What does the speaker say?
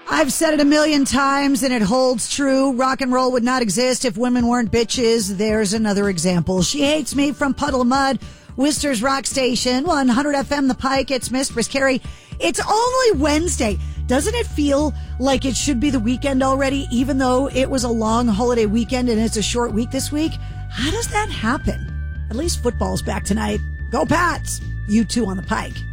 I've said it a million times and it holds true. Rock and roll would not exist if women weren't bitches. There's another example. She Hates Me from Puddle of Mud, Worcester's Rock Station, 100 FM The Pike. It's Mistress Carrie. It's only Wednesday. Doesn't it feel like it should be the weekend already, even though it was a long holiday weekend and it's a short week this week? How does that happen? At least football's back tonight. Go Pats! You two on The Pike.